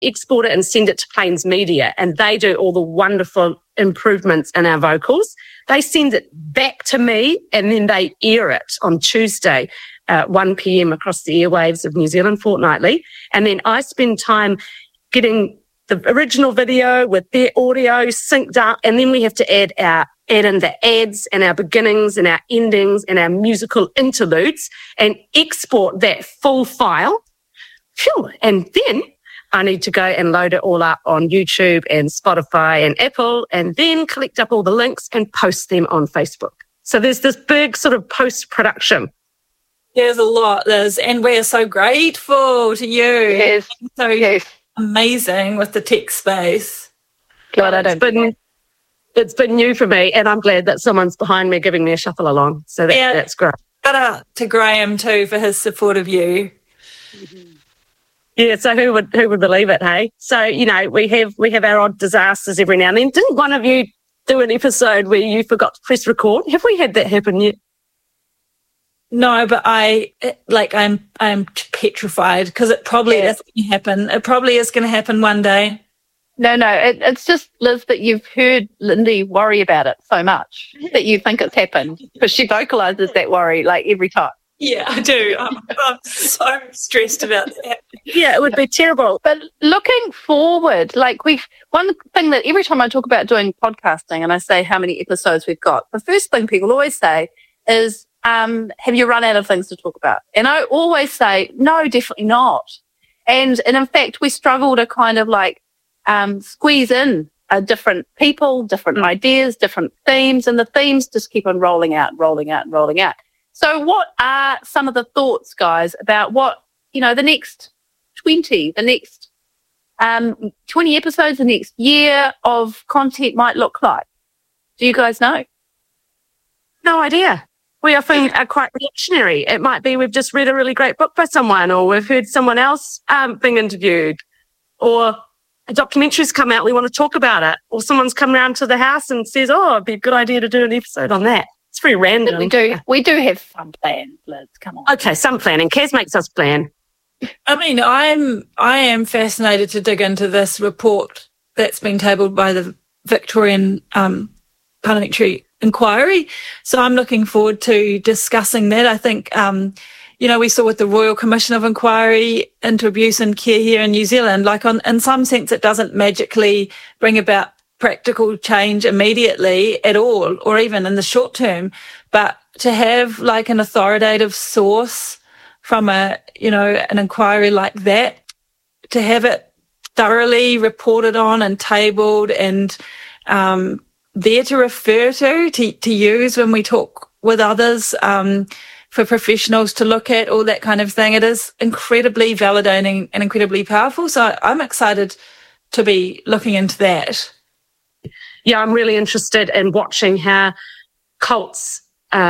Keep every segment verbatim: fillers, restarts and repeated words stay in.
export it and send it to Plains Media, and they do all the wonderful improvements in our vocals. They send it back to me, and then they air it on Tuesday at one p.m. across the airwaves of New Zealand Fortnightly. And then I spend time getting the original video with their audio synced up, and then we have to add our add in the ads and our beginnings and our endings and our musical interludes and export that full file. Phew. And then I need to go and load it all up on YouTube and Spotify and Apple, and then collect up all the links and post them on Facebook. So there's this big sort of post-production. There's a lot, Liz, and we're so grateful to you. Yes. So yes. amazing with the tech space. God, I don't. It's been, it's been new for me, and I'm glad that someone's behind me giving me a shuffle along. So that, yeah, that's great. Shout out to Graham too for his support of you. Mm-hmm. Yeah, so who would who would believe it, hey? So, you know, we have we have our odd disasters every now and then. Didn't one of you do an episode where you forgot to press record? Have we had that happen yet? No, but I like I'm I'm petrified because it probably yeah. is going to happen. It probably is going to happen one day. No, no, it, it's just, Liz, that you've heard Lindy worry about it so much that you think it's happened, because she vocalises that worry like every time. Yeah, I do. I'm, I'm so stressed about that. Yeah, it would be terrible. But looking forward, like we've, one thing that every time I talk about doing podcasting and I say how many episodes we've got, the first thing people always say is, um, have you run out of things to talk about? And I always say, no, definitely not. And, and in fact, we struggle to kind of like, um, squeeze in uh, different people, different mm. ideas, different themes, and the themes just keep on rolling out, rolling out, and rolling out. So what are some of the thoughts, guys, about what, you know, the next twenty, the next um, twenty episodes, the next year of content might look like? Do you guys know? No idea. We often are quite reactionary. It might be we've just read a really great book by someone, or we've heard someone else um, being interviewed, or a documentary's come out, we want to talk about it, or someone's come round to the house and says, oh, it'd be a good idea to do an episode on that. It's very random. We do, we do have some plans, Liz. Come on. Okay, some planning. Kaz makes us plan. I mean, I'm I am fascinated to dig into this report that's been tabled by the Victorian um, Parliamentary Inquiry. So I'm looking forward to discussing that. I think, um, you know, we saw with the Royal Commission of Inquiry into Abuse and Care here in New Zealand, like on, in some sense, it doesn't magically bring about practical change immediately at all, or even in the short term, but to have like an authoritative source from a, you know, an inquiry like that, to have it thoroughly reported on and tabled and um, there to refer to, to, to use when we talk with others, um, for professionals to look at, all that kind of thing. It is incredibly validating and incredibly powerful. So I'm excited to be looking into that. Yeah, I'm really interested in watching how cults,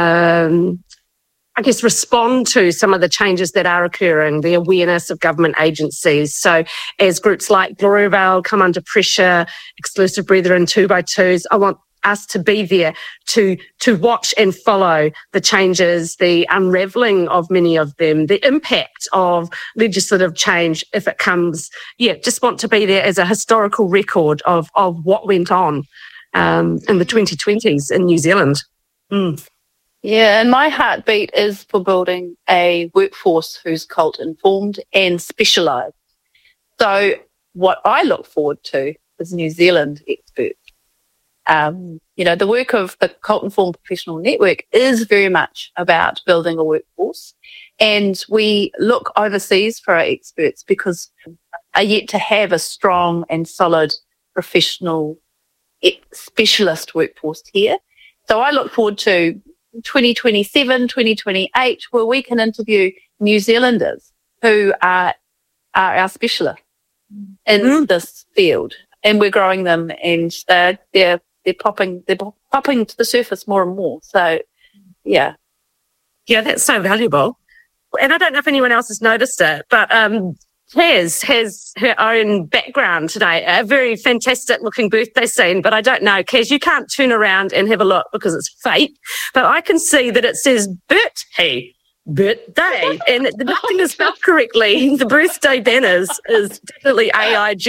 um, I guess, respond to some of the changes that are occurring, the awareness of government agencies. So as groups like Gloriavale come under pressure, Exclusive Brethren, two by twos, I want us to be there to to watch and follow the changes, the unravelling of many of them, the impact of legislative change if it comes. Yeah, just want to be there as a historical record of of what went on um, in the twenty twenties in New Zealand. Mm. Yeah, and my heartbeat is for building a workforce who's cult informed and specialised. So what I look forward to is New Zealand experts. Um, you know, the work of the Cult Informed Professional Network is very much about building a workforce, and we look overseas for our experts because are yet to have a strong and solid professional specialist workforce here. So I look forward to twenty twenty-seven, twenty twenty-eight, where we can interview New Zealanders who are, are our specialists in mm. this field, and we're growing them, and they're, they're They're popping, they're popping to the surface more and more. So, yeah. Yeah, that's so valuable. And I don't know if anyone else has noticed it, but um, Kaz has her own background today, a very fantastic looking birthday scene. But I don't know, Kaz, you can't turn around and have a look because it's fake. But I can see that it says birthday birthday, and nothing is spelled correctly. The birthday banners is definitely A I